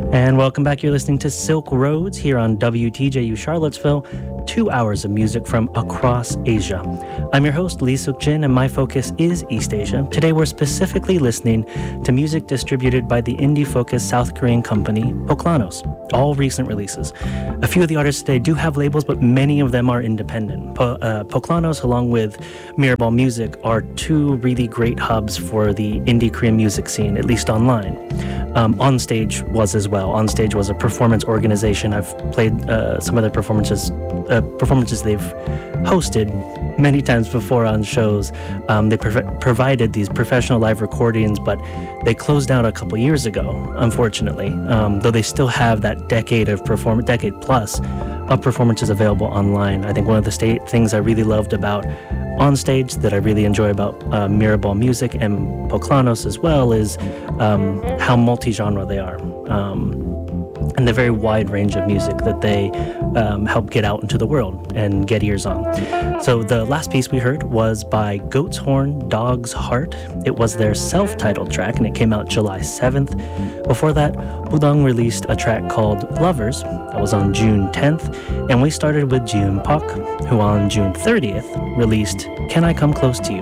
And welcome back. You're listening to Silk Roads here on WTJU Charlottesville, 2 hours of music from across Asia. I'm your host, Lee Suk Jin, and my focus is East Asia. Today, we're specifically listening to music distributed by the indie-focused South Korean company Poklanos, all recent releases. A few of the artists today do have labels, but many of them are independent. Poklanos, along with Mirrorball Music, are two really great hubs for the indie Korean music scene, at least online. Onstage was as well. Onstage was a performance organization. I've played some of their performances they've hosted many times before on shows. They provided these professional live recordings, but they closed down a couple years ago, unfortunately. Though they still have that decade plus of performances available online. I think one of the things I really loved about Onstage, that I really enjoy about Mirrorball Music and Poklanos as well, is how multi-genre they are. And the very wide range of music that they help get out into the world and get ears on. So the last piece we heard was by Goat's Horn, Dog's Heart. It was their self-titled track, and it came out July 7th. Before that, Budang released a track called Lovers. That was on June 10th. And we started with Jiun Park, who on June 30th released Can I Come Close to You?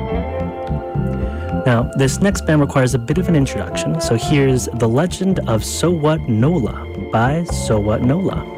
Now, this next band requires a bit of an introduction, so here's The Legend of So What Nola by So What Nola.